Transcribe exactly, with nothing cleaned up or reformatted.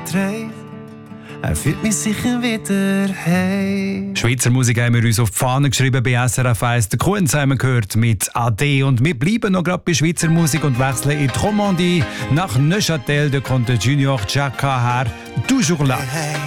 trägt, er führt mich sicher wieder hey. Schweizer Musik haben wir uns auf die Fahne geschrieben bei S R F eins. Der Kunz haben wir gehört mit Ade. Und wir bleiben noch gerade bei Schweizer Musik und wechseln in die Romandie. Nach Neuchâtel, da kommt der Junior Chaka her. Toujours là. Hey, hey.